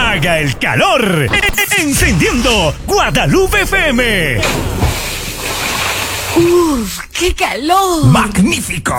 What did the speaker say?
haga el calor. Encendiendo Guadalupe FM. ¡Uf! ¡Qué calor! ¡Magnífico!